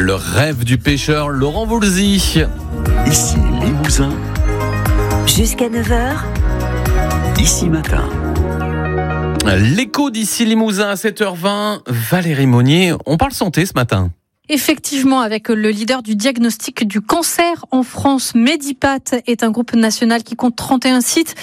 Le rêve du pêcheur, Laurent Voulzy. Ici Limousin. Jusqu'à 9h. Ici Matin. L'écho d'ici Limousin à 7h20. Valérie Monnier, on parle santé ce matin. Effectivement, avec le leader du diagnostic du cancer en France, Medipat est un groupe national qui compte 31 sites,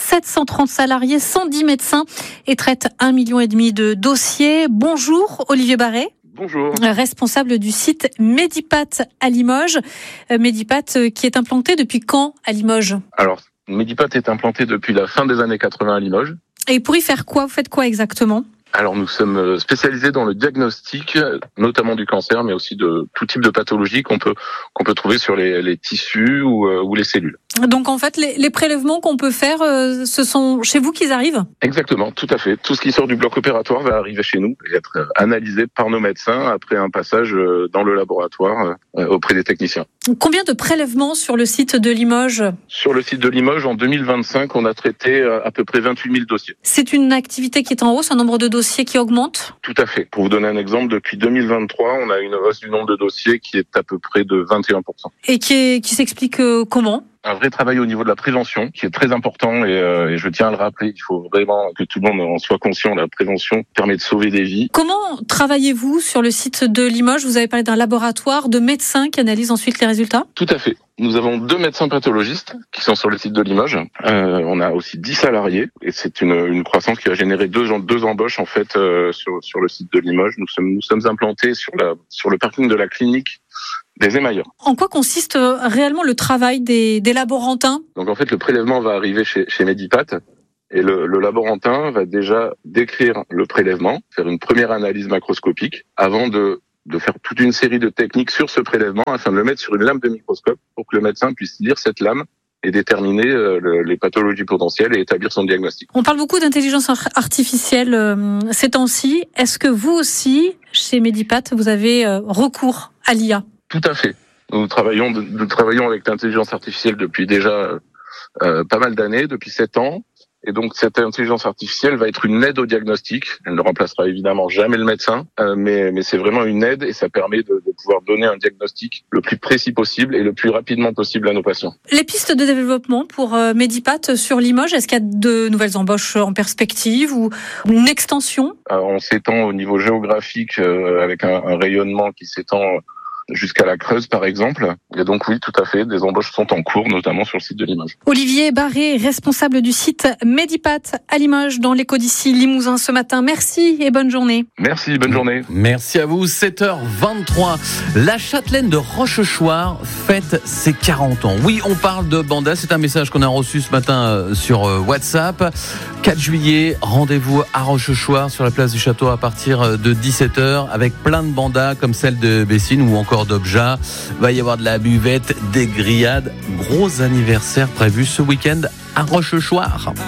730 salariés, 110 médecins et traite 1,5 million de dossiers. Bonjour Olivier Barret. Bonjour. Responsable du site Medipat à Limoges. Medipat qui est implanté depuis quand à Limoges ? Alors, Medipat est implanté depuis la fin des années 80 à Limoges. Et pour y faire quoi ? Vous faites quoi exactement ? Alors, nous sommes spécialisés dans le diagnostic, notamment du cancer, mais aussi de tout type de pathologie qu'on peut trouver sur les tissus ou les cellules. Donc en fait, les prélèvements qu'on peut faire, ce sont chez vous qu'ils arrivent ? Exactement, tout à fait. Tout ce qui sort du bloc opératoire va arriver chez nous et être analysé par nos médecins après un passage dans le laboratoire auprès des techniciens. Combien de prélèvements sur le site de Limoges ? Sur le site de Limoges, en 2025, on a traité à peu près 28 000 dossiers. C'est une activité qui est en hausse, un nombre de dossiers qui augmente ? Tout à fait. Pour vous donner un exemple, depuis 2023, on a une hausse du nombre de dossiers qui est à peu près de 21%. Et qui s'explique comment ? Un vrai travail au niveau de la prévention qui est très important et je tiens à le rappeler, il faut vraiment que tout le monde en soit conscient. La prévention permet de sauver des vies. Comment travaillez-vous sur le site de Limoges ? Vous avez parlé d'un laboratoire, de médecins qui analysent ensuite les résultats ? Tout à fait. Nous avons 2 médecins pathologistes qui sont sur le site de Limoges. On a aussi 10 salariés et c'est une croissance qui a généré deux embauches en fait sur le site de Limoges. Nous sommes implantés sur le parking de la clinique des émailleurs. En quoi consiste réellement le travail des laborantins ? Donc en fait, le prélèvement va arriver chez Medipat et le laborantin va déjà décrire le prélèvement, faire une première analyse macroscopique avant de faire toute une série de techniques sur ce prélèvement afin de le mettre sur une lame de microscope pour que le médecin puisse lire cette lame et déterminer les pathologies potentielles et établir son diagnostic. On parle beaucoup d'intelligence artificielle ces temps-ci. Est-ce que vous aussi, chez Medipat, vous avez recours à l'IA ? Tout à fait. Nous travaillons avec l'intelligence artificielle depuis déjà pas mal d'années, depuis 7 ans. Et donc cette intelligence artificielle va être une aide au diagnostic. Elle ne remplacera évidemment jamais le médecin, mais c'est vraiment une aide et ça permet de pouvoir donner un diagnostic le plus précis possible et le plus rapidement possible à nos patients. Les pistes de développement pour Medipat sur Limoges, est-ce qu'il y a de nouvelles embauches en perspective ou une extension ? On s'étend au niveau géographique avec un rayonnement qui s'étend jusqu'à la Creuse, par exemple. Et donc oui, tout à fait, des embauches sont en cours, notamment sur le site de Limoges. Olivier Barret, responsable du site Medipat à Limoges, dans l'écho d'ici Limousin ce matin. Merci et bonne journée. Merci, bonne journée. Merci à vous, 7h23. La châtelaine de Rochechouart fête ses 40 ans. Oui, on parle de Banda, c'est un message qu'on a reçu ce matin sur WhatsApp. 4 juillet, rendez-vous à Rochechouart sur la place du château à partir de 17h avec plein de bandas comme celle de Bessines ou encore d'Obja. Va y avoir de la buvette, des grillades. Gros anniversaire prévu ce week-end à Rochechouart.